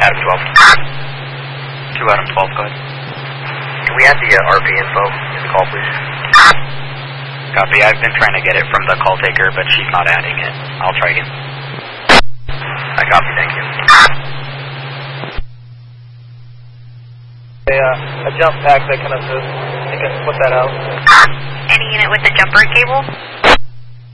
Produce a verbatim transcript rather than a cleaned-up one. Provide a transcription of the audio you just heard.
Adam twelve. two Adam twelve, go ahead. Can we add the uh, R P info in the call, please? Copy. I've been trying to get it from the call taker, but she's not adding it. I'll try again. I copy, thank you. A, uh, a jump pack that can assist. You can put that out. Any unit with a jumper cable?